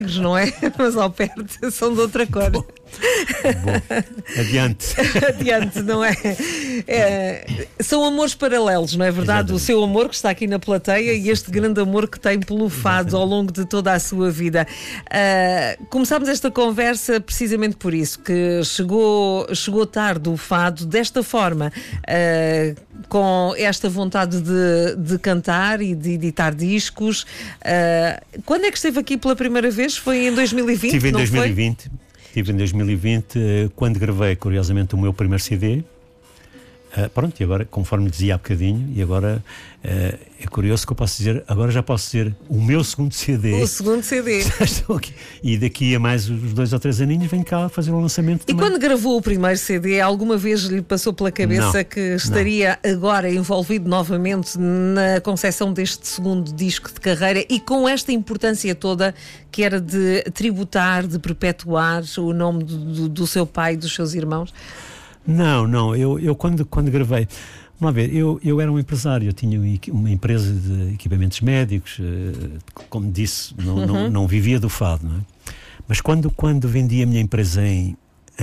não é? Mas ao perto são de outra cor. Bom, adiante. Adiante, não é? São amores paralelos, não é verdade? Exatamente. O seu amor que está aqui na plateia e este grande amor que tem pelo fado ao longo de toda a sua vida. Começámos esta conversa precisamente por isso, que chegou tarde o fado desta forma, com esta vontade de cantar e de editar discos. Quando é que esteve aqui pela primeira vez? Foi em 2020, Estive em não 2020. foi? Estive em 2020, quando gravei, curiosamente, o meu primeiro CD. Pronto, e agora, conforme dizia há bocadinho, e agora é curioso que eu posso dizer, agora já posso dizer o meu segundo CD. O segundo CD. Já estou aqui. E daqui a mais uns 2 ou 3 aninhos venho cá fazer o lançamento E também. quando gravou o primeiro CD, alguma vez lhe passou pela cabeça Não, que estaria agora envolvido novamente na concepção deste segundo disco de carreira e com esta importância toda que era de tributar, de perpetuar o nome do seu pai e dos seus irmãos? Não, eu quando gravei, vamos lá ver, eu era um empresário, eu tinha uma empresa de equipamentos médicos, como disse, não vivia do fado, não é? Mas quando vendi a minha empresa em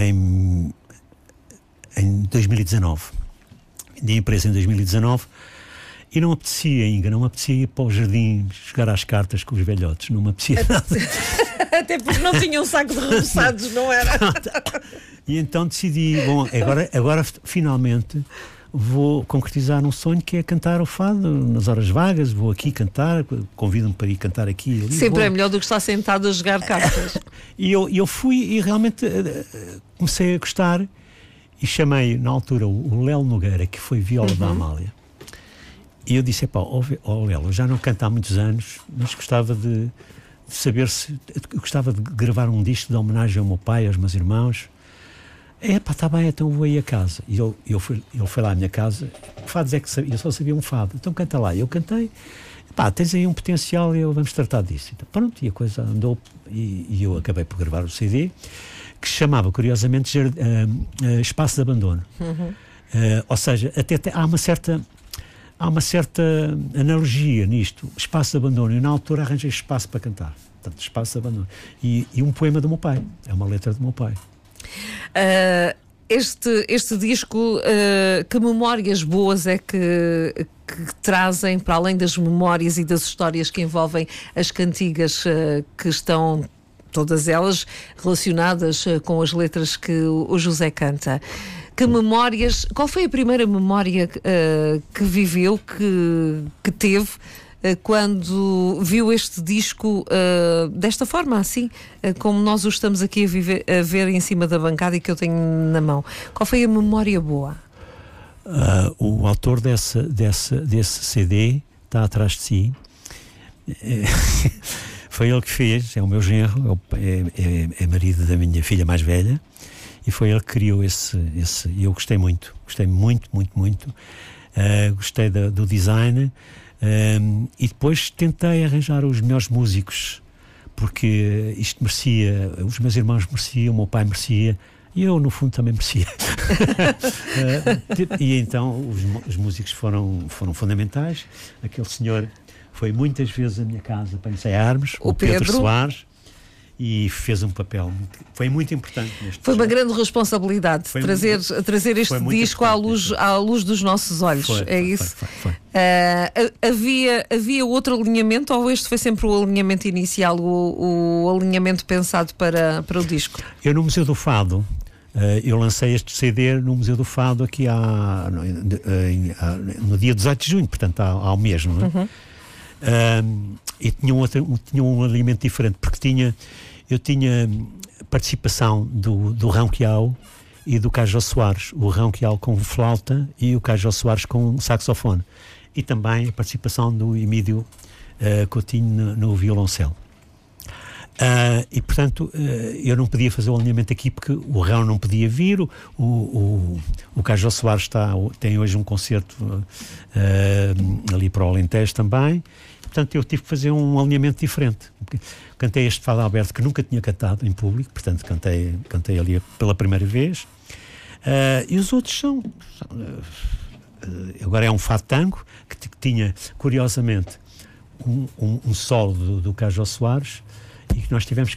2019, vendi a empresa em 2019 e não me apetecia ir para o jardim jogar às cartas com os velhotes, não me apetecia nada. Até porque não tinha um saco de repousados, não era? E então decidi, bom, agora finalmente vou concretizar um sonho que é cantar o fado nas horas vagas, vou aqui cantar, convidam-me para ir cantar aqui e ali. Sempre é melhor do que estar sentado a jogar cartas. E eu fui e realmente comecei a gostar e chamei na altura o Léo Nogueira, que foi viola da Amália. E eu disse, Léo, eu já não canto há muitos anos, mas gostava de saber se... Eu gostava de gravar um disco de homenagem ao meu pai, aos meus irmãos. Está bem, então vou aí a casa. E ele foi lá à minha casa. Que fados é que sabia? Eu só sabia um fado. Então canta lá. Eu cantei. Tens aí um potencial e vamos tratar disso. Então, pronto, e a coisa andou. E eu acabei por gravar o CD, que se chamava, curiosamente, Espaço de Abandono. Ou seja, há uma certa analogia nisto. Espaço de abandono. E na altura arranjei espaço para cantar. Portanto, Espaço de Abandono. E um poema do meu pai. É uma letra do meu pai. Este disco, que memórias boas é que trazem, para além das memórias e das histórias que envolvem as cantigas, que estão todas elas relacionadas com as letras que o José canta? Que memórias, qual foi a primeira memória que viveu, que teve, quando viu este disco desta forma, assim, como nós o estamos aqui a ver em cima da bancada e que eu tenho na mão? Qual foi a memória boa? O autor desse CD está atrás de si. Foi ele que fez, é o meu genro, é marido da minha filha mais velha, e foi ele que criou esse e eu gostei muito, muito. Gostei do design. E depois tentei arranjar os melhores músicos, porque isto merecia, os meus irmãos mereciam, o meu pai merecia e eu no fundo também merecia. E então os músicos foram fundamentais. Aquele senhor foi muitas vezes à minha casa para ensaiarmos, o Pedro Soares, e fez um papel, foi muito importante neste Foi uma projeto. grande responsabilidade trazer este disco à luz dos nossos olhos. Isso? Foi. Havia outro alinhamento ou este foi sempre o alinhamento inicial, o alinhamento pensado para o disco? Eu no Museu do Fado, eu lancei este CD no Museu do Fado aqui no dia 18 de junho, portanto há um mês, não é? E tinha um alinhamento diferente, porque eu tinha participação do Rão Quiao e do Cajó Soares, o Rão Quiao com flauta e o Cajó Soares com saxofone, e também a participação do Emílio Coutinho no violoncelo. E portanto eu não podia fazer o alinhamento aqui porque o Rão não podia vir, o Cajó Soares tem hoje um concerto ali para o Alentejo também. Portanto, eu tive que fazer um alinhamento diferente. Cantei este Fado Alberto que nunca tinha cantado em público, portanto, cantei ali pela primeira vez. E os outros são... agora é um fado tango, que tinha, curiosamente, um solo do Cajó Soares, e que nós tivemos